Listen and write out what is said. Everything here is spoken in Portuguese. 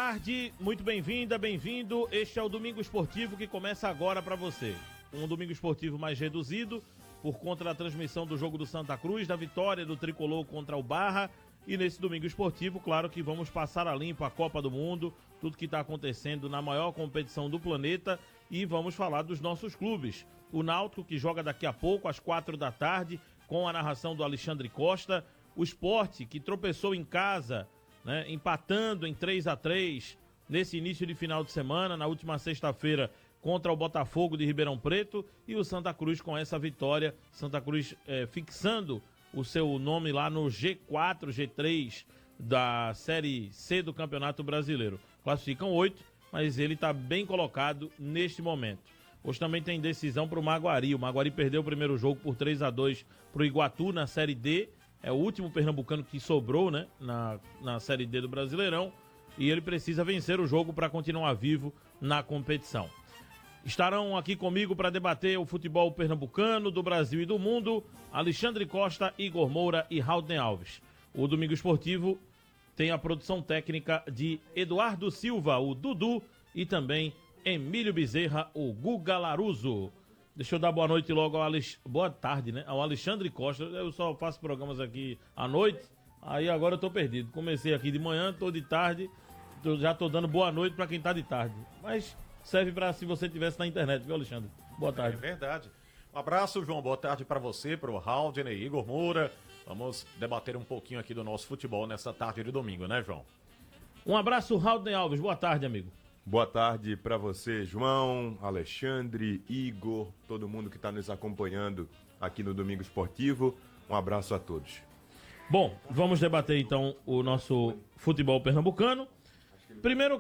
tarde, muito bem-vinda, bem-vindo. Este é o Domingo Esportivo que começa agora para você. Um Domingo Esportivo mais reduzido por conta da transmissão do jogo do Santa Cruz, da vitória do Tricolor contra o Barra. E nesse Domingo Esportivo, claro que vamos passar a limpo a Copa do Mundo, tudo que está acontecendo na maior competição do planeta, e vamos falar dos nossos clubes. O Náutico, que joga daqui a pouco, às 4 da tarde, com a narração do Alexandre Costa. O Sport, que tropeçou em casa, né, empatando em 3-3 nesse início de final de semana, na última sexta-feira, contra o Botafogo de Ribeirão Preto. E o Santa Cruz com essa vitória, Santa Cruz fixando o seu nome lá no G4, G3 da Série C do Campeonato Brasileiro. Classificam 8, mas ele está bem colocado neste momento. Hoje também tem decisão para o Maguari. O Maguari perdeu o primeiro jogo por 3-2 para o Iguatu na Série D. É o último pernambucano que sobrou, né, na Série D do Brasileirão. E ele precisa vencer o jogo para continuar vivo na competição. Estarão aqui comigo para debater o futebol pernambucano, do Brasil e do mundo, Alexandre Costa, Igor Moura e Haldner Alves. O Domingo Esportivo tem a produção técnica de Eduardo Silva, o Dudu, e também Emílio Bezerra, o Guga Laruso. Deixa eu dar boa noite logo boa tarde, né? Ao Alexandre Costa. Eu só faço programas aqui à noite, aí agora eu tô perdido. Comecei aqui de manhã, tô de tarde, já tô dando boa noite para quem tá de tarde. Mas serve para se você estivesse na internet, viu, Alexandre? Boa tarde. É verdade. Um abraço, João. Boa tarde para você, para o Haldner e Igor Moura. Vamos debater um pouquinho aqui do nosso futebol nessa tarde de domingo, né, João? Um abraço, Haldner Alves. Boa tarde, amigo. Boa tarde para você, João, Alexandre, Igor, todo mundo que está nos acompanhando aqui no Domingo Esportivo. Um abraço a todos. Bom, vamos debater então o nosso futebol pernambucano. Primeiro